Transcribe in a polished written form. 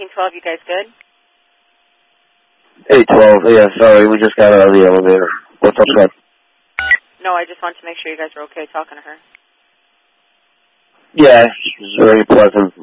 812, you guys good? 812, yeah, sorry, we just got out of the elevator. What's up, Scott? No, I just wanted to make sure you guys are okay talking to her. Yeah, she's very pleasant.